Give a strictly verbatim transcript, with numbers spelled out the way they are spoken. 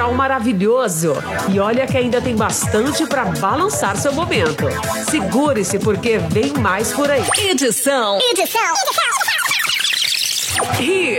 astral maravilhoso. E olha que ainda tem bastante para balançar seu momento. Segure-se porque vem mais por aí. Edição. Edição. Hits.